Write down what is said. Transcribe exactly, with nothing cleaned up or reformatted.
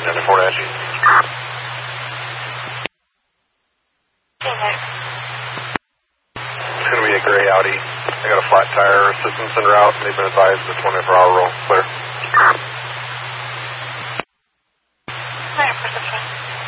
ninety-four Angie. It's going to be a gray Audi. I got a flat tire assistance en route, and they've been advised the twenty-four hour roll. Clear.